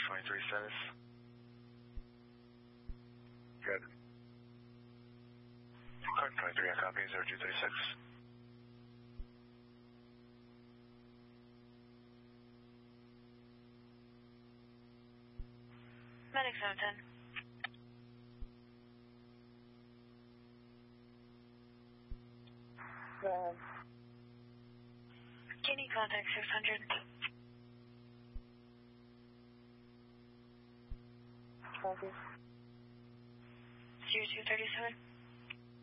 23 status. Good. Code 23, I copy 0236. Medic 710. Can you contact 600? Copy. 0237.